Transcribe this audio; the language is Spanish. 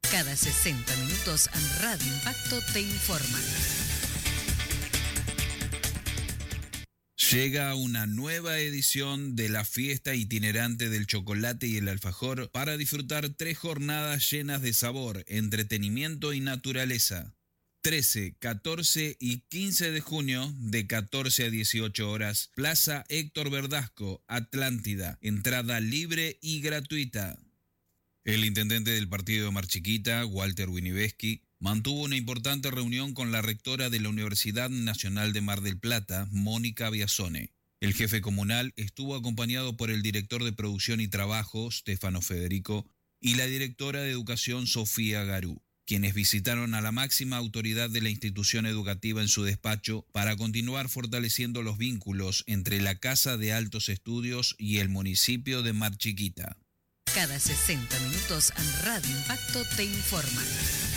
Cada 60 minutos Radio Impacto te informa. Llega una nueva edición de la fiesta itinerante del chocolate y el alfajor para disfrutar 3 jornadas llenas de sabor, entretenimiento y naturaleza. 13, 14 y 15 de junio, de 14 a 18 horas, Plaza Héctor Verdasco, Atlántida, entrada libre y gratuita. El intendente del partido de Mar Chiquita, Walter Winiveski, mantuvo una importante reunión con la rectora de la Universidad Nacional de Mar del Plata, Mónica Biasone. El jefe comunal estuvo acompañado por el director de Producción y Trabajo, Stefano Federico, y la directora de Educación, Sofía Garú, quienes visitaron a la máxima autoridad de la institución educativa en su despacho para continuar fortaleciendo los vínculos entre la Casa de Altos Estudios y el municipio de Mar Chiquita. Cada 60 minutos Radio Impacto te informa.